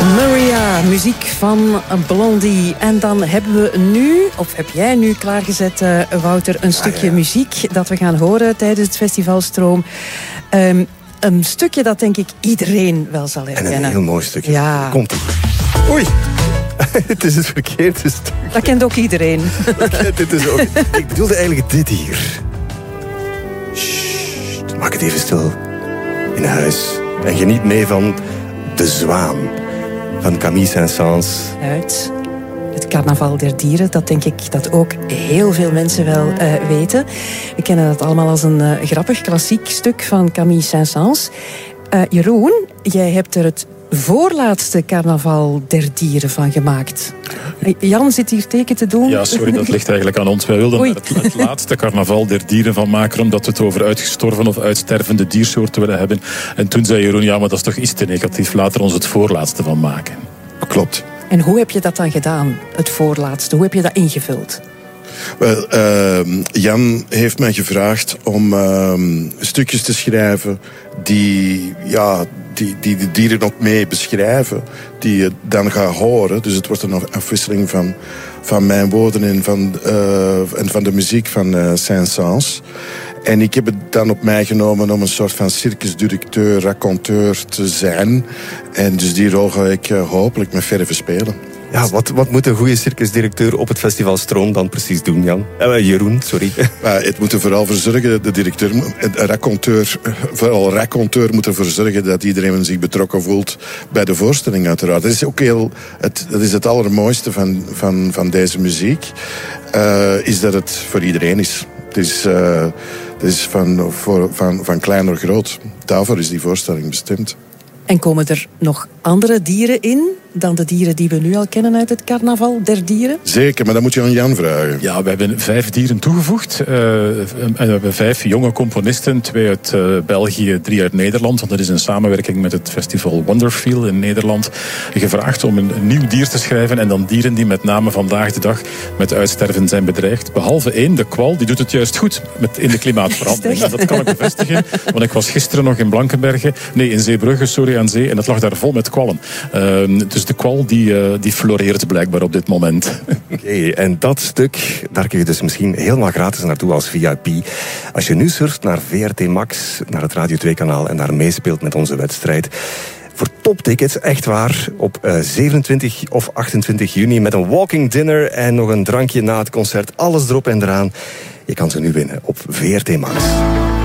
Maria, muziek van Blondie. En dan hebben we nu, of heb jij nu klaargezet, Wouter, een stukje muziek dat we gaan horen tijdens het festival Stroom. Een stukje dat denk ik iedereen wel zal herkennen. En een heel mooi stukje. Ja. Komt-ie. Oei, het is het verkeerde stuk. Dat kent ook iedereen. Dit is ook... Ik bedoelde eigenlijk dit hier. Sst, maak het even stil. In huis. En geniet mee van De Zwaan. Van Camille Saint-Saëns. Uit het Carnaval der Dieren. Dat denk ik dat ook heel veel mensen wel weten. We kennen dat allemaal als een grappig klassiek stuk van Camille Saint-Saëns. Jeroen, jij hebt er het voorlaatste Carnaval der Dieren van gemaakt. Jan zit hier teken te doen. Ja, sorry, dat ligt eigenlijk aan ons. Wij wilden er het laatste Carnaval der Dieren van maken, omdat we het over uitgestorven of uitstervende diersoorten willen hebben. En toen zei Jeroen, ja, maar dat is toch iets te negatief. Laten we ons het voorlaatste van maken. Klopt. En hoe heb je dat dan gedaan, het voorlaatste? Hoe heb je dat ingevuld? Wel, Jan heeft mij gevraagd om stukjes te schrijven die de dieren ook mee beschrijven, die je dan gaat horen. Dus het wordt een afwisseling van mijn woorden en van de muziek van Saint-Saëns. En ik heb het dan op mij genomen om een soort van circusdirecteur, raconteur te zijn. En dus die rol ga ik hopelijk met verve spelen. Ja, wat moet een goede circusdirecteur op het festival Stroom dan precies doen, Jan? Jeroen, sorry. Het moet er vooral voor zorgen, de directeur, raconteur moet ervoor zorgen dat iedereen zich betrokken voelt bij de voorstelling uiteraard. Dat is ook dat is het allermooiste van deze muziek, is dat het voor iedereen is. Het is van klein naar groot. Daarvoor is die voorstelling bestemd. En komen er nog andere dieren in dan de dieren die we nu al kennen uit het Carnaval der Dieren? Zeker, maar dat moet je aan Jan vragen. Ja, we hebben 5 dieren toegevoegd. En we hebben 5 jonge componisten. 2 uit België, 3 uit Nederland. Want dat is een samenwerking met het festival Wonderfeel in Nederland. Gevraagd om een nieuw dier te schrijven. En dan dieren die met name vandaag de dag met uitsterven zijn bedreigd. Behalve 1, de kwal, die doet het juist goed in de klimaatverandering. Dat kan ik bevestigen. Want ik was gisteren nog in in Zeebrugge, aan zee. En het lag daar vol met kwallen. Dus de kwal die floreert blijkbaar op dit moment. Oké, en dat stuk, daar kun je dus misschien helemaal gratis naartoe als VIP. Als je nu surft naar VRT Max, naar het Radio 2-kanaal en daar meespeelt met onze wedstrijd. Voor toptickets, echt waar, op 27 of 28 juni met een walking dinner en nog een drankje na het concert. Alles erop en eraan. Je kan ze nu winnen op VRT Max.